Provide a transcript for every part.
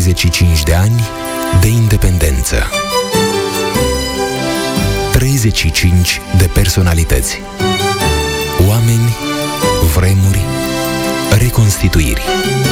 35 de ani de independență. 35 de personalități. Oameni, vremuri, reconstituiri.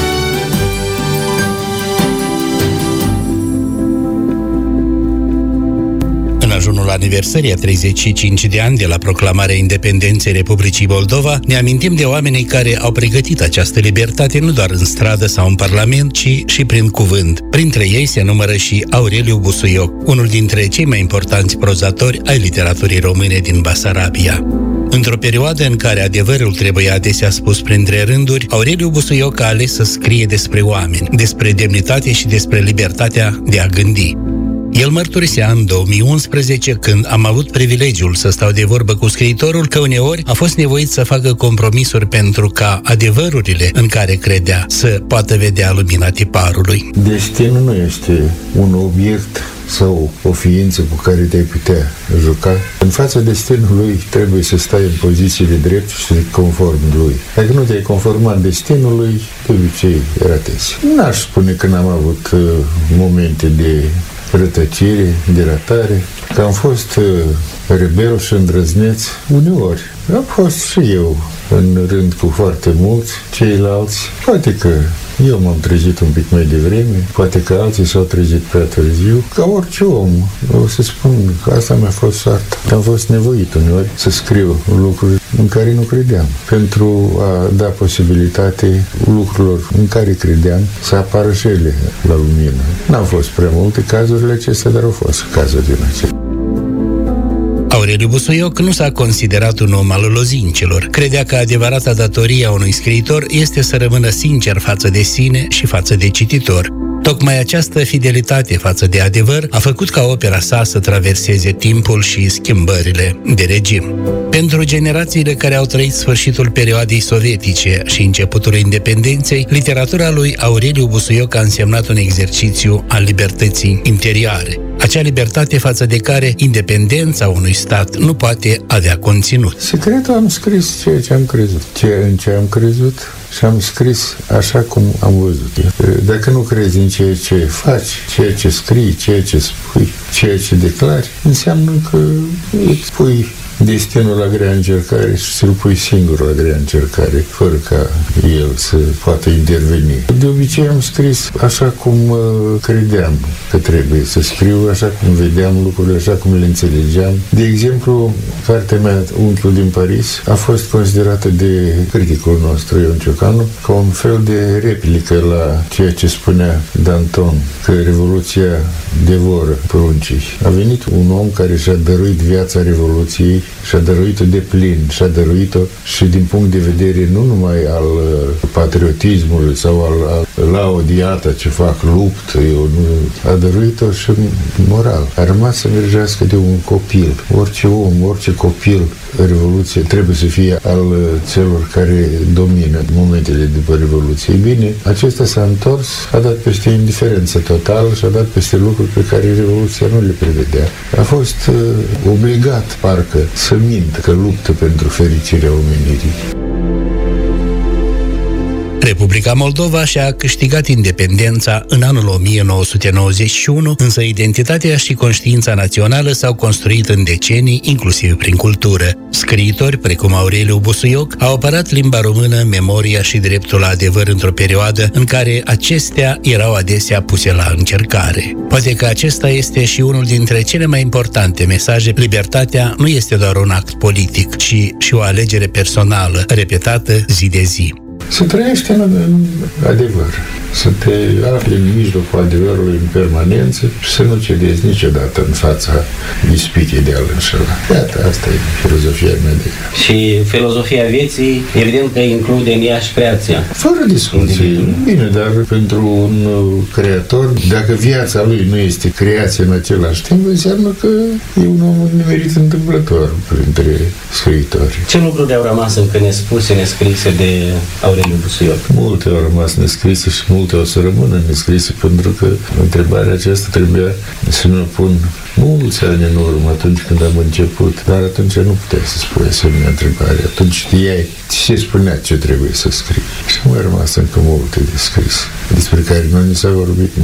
În ajunul aniversării a 35 de ani de la proclamarea independenței Republicii Moldova, ne amintim de oamenii care au pregătit această libertate nu doar în stradă sau în Parlament, ci și prin cuvânt. Printre ei se numără și Aureliu Busuioc, unul dintre cei mai importanți prozatori ai literaturii române din Basarabia. Într-o perioadă în care adevărul trebuie adesea spus printre rânduri, Aureliu Busuioc a ales să scrie despre oameni, despre demnitate și despre libertatea de a gândi. El mărturisea în 2011, când am avut privilegiul să stau de vorbă cu scriitorul, că uneori a fost nevoit să facă compromisuri pentru ca adevărurile în care credea să poată vedea lumina tiparului. Destinul nu este un obiect sau o ființă cu care te-ai putea juca. În fața destinului trebuie să stai în poziție de drept și conform lui. Dacă nu te-ai conformat destinului, de obicei ratezi. N-aș spune că n-am avut momente de rătăcire, de ratare, că am fost rebel și îndrăzneț uneori. Am fost și eu în rând cu foarte mulți ceilalți. Poate că eu m-am trezit un pic mai devreme, poate că alții s-au trezit prea târziu. Ca orice om, o să spun că asta mi-a fost soarta. Am fost nevoit uneori să scriu lucruri în care nu credeam, pentru a da posibilitate lucrurilor în care credeam să apară și ele la lumină. N-au fost prea multe cazurile acestea, dar au fost cazuri din acestea. Aureliu Busuioc nu s-a considerat un om al lozincilor. Credea că adevărata datorie a unui scriitor este să rămână sincer față de sine și față de cititor. Tocmai această fidelitate față de adevăr a făcut ca opera sa să traverseze timpul și schimbările de regim. Pentru generațiile care au trăit sfârșitul perioadei sovietice și începutul independenței, literatura lui Aureliu Busuioc a însemnat un exercițiu al libertății interioare. Acea libertate față de care independența unui stat nu poate avea conținut. Secretul, am scris ceea ce am crezut. În ce am crezut și am scris așa cum am văzut. Dacă nu crezi în ceea ce faci, ceea ce scrii, ceea ce spui, ceea ce declari, înseamnă că îți pui destinul la grea încercare și să-l pui singur la grea încercare, fără ca el să poată interveni. De obicei am scris așa cum credeam că trebuie să scriu, așa cum vedeam lucrurile, așa cum le înțelegeam. De exemplu, cartea mea, Unchiul din Paris, a fost considerată de criticul nostru, Ion Ciocanu, ca un fel de replică la ceea ce spunea Danton, că Revoluția devoră pruncii. A venit un om care și-a dăruit viața Revoluției, și-a dăruit-o de plin, și-a dăruit-o și din punct de vedere nu numai al patriotismului sau al laudiata ce fac luptă, a dăruit-o și moral. A rămas să mergească de un copil. Orice om, orice copil în Revoluție trebuie să fie al celor care domină momentele după Revoluție. Bine, acesta s-a întors, a dat peste indiferență totală și a dat peste lucruri pe care Revoluția nu le prevedea. A fost obligat, parcă, să mintă că luptă pentru fericirea omenirii. Republica Moldova și-a câștigat independența în anul 1991, însă identitatea și conștiința națională s-au construit în decenii, inclusiv prin cultură. Scriitori precum Aureliu Busuioc au apărat limba română, memoria și dreptul la adevăr într-o perioadă în care acestea erau adesea puse la încercare. Poate că acesta este și unul dintre cele mai importante mesaje. Libertatea nu este doar un act politic, ci și o alegere personală, repetată zi de zi. Să trăiești în adevăr, să te afli în mijlocul adevărului în permanență și să nu cedezi niciodată în fața ispitei de a-l înșela. Iată, asta e filozofia mea de viață. Și filozofia vieții, evident că include în ea și creația. Fără discuție. Bine, dar pentru un creator, dacă viața lui nu este creație în același timp, înseamnă că e un om nimerit întâmplător printre scriitori. Ce lucruri au rămas încă nespuse, nescrise de Aureliu Busuioc? Multe au rămas nescrise și multe o să rămână nescrise, pentru că întrebarea aceasta trebuia să ne pun mulți ani în urmă, atunci când am început, dar atunci nu puteai să spui asemenea întrebare. Atunci știai ce spunea ce trebuie să scrii. Și mai rămas încă multe de scris, despre care nu ni s-a vorbit.